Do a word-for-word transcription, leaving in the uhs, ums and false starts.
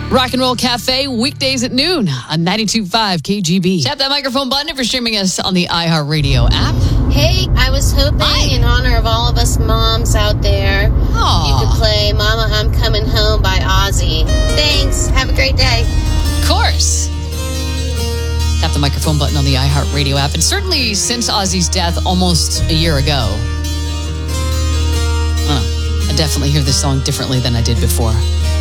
Rock and Roll Cafe, weekdays at noon on ninety-two point five K G B. Tap that microphone button if you're streaming us on the iHeartRadio app. Hey, I was hoping Hi. in honor of all of us moms out there, Aww. you could play Mama, I'm Coming Home by Ozzy. Thanks. Have a great day. Of course. Tap the microphone button on the iHeartRadio app. And certainly since Ozzy's death almost a year ago, I, don't know, I definitely hear this song differently than I did before.